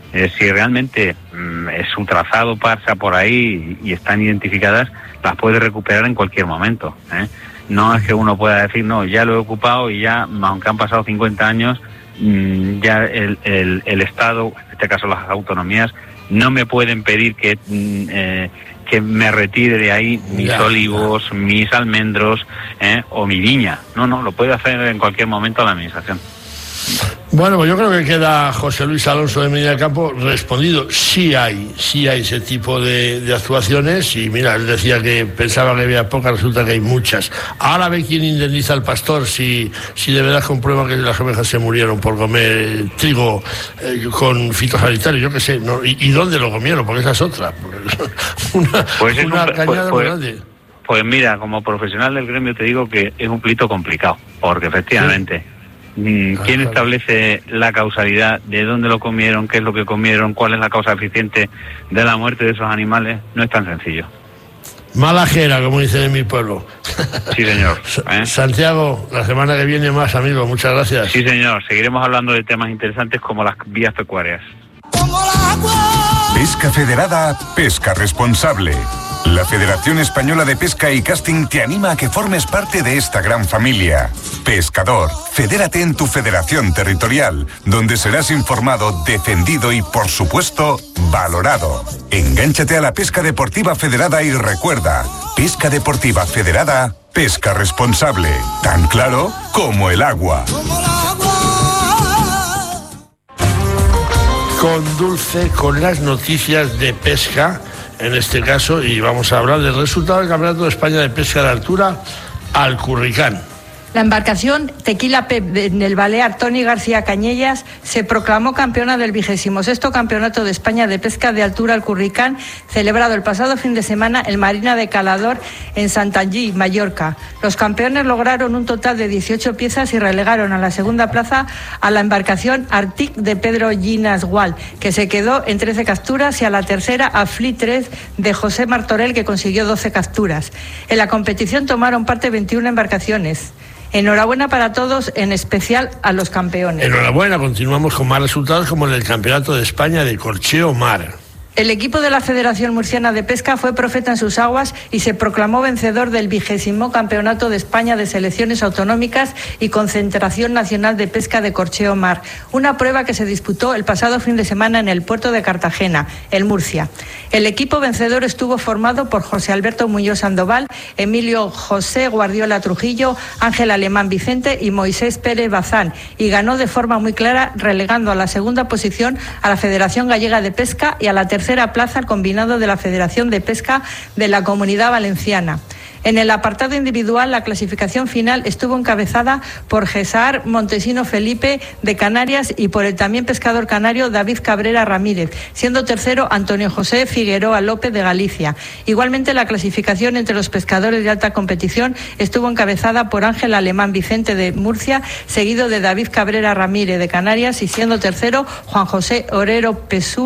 Si realmente su trazado pasa por ahí y están identificadas, las puede recuperar en cualquier momento, ¿eh? No es que uno pueda decir, no, ya lo he ocupado y ya, aunque han pasado 50 años, ya el Estado, en este caso las autonomías, no me pueden pedir que me retire de ahí mis olivos, mis almendros, o mi viña. No, lo puede hacer en cualquier momento la administración. Bueno, pues yo creo que queda José Luis Alonso de Medina del Campo respondido. Sí hay ese tipo de actuaciones, y mira, él decía que pensaba que había pocas, resulta que hay muchas. Ahora ve quién indemniza al pastor si de verdad comprueba que las ovejas se murieron por comer trigo con fitosanitario, yo qué sé, ¿no? ¿Y dónde lo comieron? Porque esa es otra. Una cañada muy grande. Pues mira, como profesional del gremio te digo que es un plito complicado, porque efectivamente... Sí. ¿Quién establece la causalidad de dónde lo comieron, qué es lo que comieron, cuál es la causa eficiente de la muerte de esos animales? No es tan sencillo. Malajera, como dicen en mi pueblo. Sí, señor. Santiago, la semana que viene más, amigo. Muchas gracias. Sí, señor. Seguiremos hablando de temas interesantes como las vías pecuarias. Pesca Federada, pesca responsable. La Federación Española de Pesca y Casting te anima a que formes parte de esta gran familia. Pescador, fedérate en tu federación territorial, donde serás informado, defendido y, por supuesto, valorado. Engánchate a la pesca deportiva federada y recuerda, pesca deportiva federada, pesca responsable. Tan claro como el agua. Con Dulce, con las noticias de pesca, en este caso, y vamos a hablar del resultado del Campeonato de España de Pesca de Altura, Alcurricán. La embarcación Tequila Pep en el Balear Tony García Cañellas se proclamó campeona del 26º Campeonato de España de Pesca de Altura Alcurricán, celebrado el pasado fin de semana en Marina de Calador, en Santanyí, Mallorca. Los campeones lograron un total de 18 piezas y relegaron a la segunda plaza a la embarcación Arctic de Pedro Ginas Gual, que se quedó en 13 capturas, y a la tercera a Fleet 3 de José Martorell, que consiguió 12 capturas. En la competición tomaron parte 21 embarcaciones. Enhorabuena para todos, en especial a los campeones. Enhorabuena, continuamos con más resultados como en el Campeonato de España de Corcheo Mar. El equipo de la Federación Murciana de Pesca fue profeta en sus aguas y se proclamó vencedor del 20º Campeonato de España de Selecciones Autonómicas y Concentración Nacional de Pesca de Corcheo Mar, una prueba que se disputó el pasado fin de semana en el puerto de Cartagena, en Murcia. El equipo vencedor estuvo formado por José Alberto Muñoz Sandoval, Emilio José Guardiola Trujillo, Ángel Alemán Vicente y Moisés Pérez Bazán, y ganó de forma muy clara, relegando a la segunda posición a la Federación Gallega de Pesca y a la tercera plaza al combinado de la Federación de Pesca de la Comunidad Valenciana. En el apartado individual, la clasificación final estuvo encabezada por César Montesino Felipe de Canarias y por el también pescador canario David Cabrera Ramírez, siendo tercero Antonio José Figueroa López de Galicia. Igualmente, la clasificación entre los pescadores de alta competición estuvo encabezada por Ángel Alemán Vicente de Murcia, seguido de David Cabrera Ramírez de Canarias, y siendo tercero Juan José Orero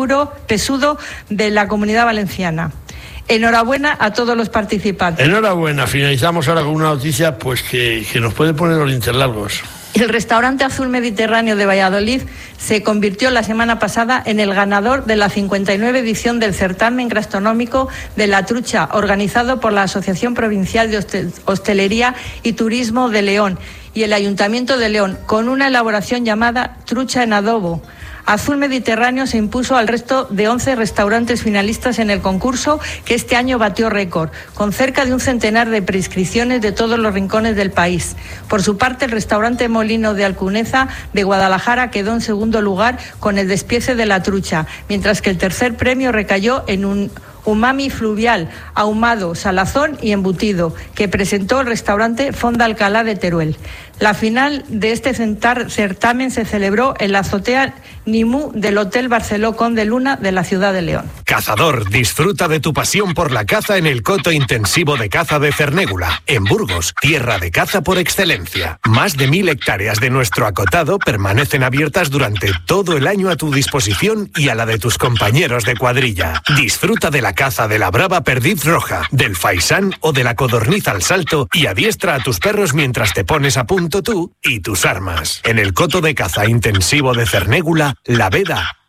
Pesudo de la Comunidad Valenciana. Enhorabuena a todos los participantes. Enhorabuena. Finalizamos ahora con una noticia pues que nos puede poner los interlargos. El restaurante Azul Mediterráneo de Valladolid se convirtió la semana pasada en el ganador de la 59 edición del certamen gastronómico de la trucha, organizado por la Asociación Provincial de Hostelería y Turismo de León y el Ayuntamiento de León, con una elaboración llamada trucha en adobo. Azul Mediterráneo se impuso al resto de 11 restaurantes finalistas en el concurso, que este año batió récord, con cerca de un centenar de preinscripciones de todos los rincones del país. Por su parte, el restaurante Molino de Alcuneza de Guadalajara quedó en segundo lugar con el despiece de la trucha, mientras que el tercer premio recayó en un umami fluvial, ahumado, salazón y embutido, que presentó el restaurante Fonda Alcalá de Teruel. La final de este certamen se celebró en la azotea Nimú del Hotel Barceló Conde Luna de la ciudad de León. Cazador, disfruta de tu pasión por la caza en el coto intensivo de caza de Cernégula, en Burgos, tierra de caza por excelencia. Más de 1000 hectáreas de nuestro acotado permanecen abiertas durante todo el año a tu disposición y a la de tus compañeros de cuadrilla. Disfruta de la caza de la brava perdiz roja, del faisán o de la codorniz al salto y adiestra a tus perros mientras te pones a punto tú y tus armas. En el coto de caza intensivo de Cernégula, La Veda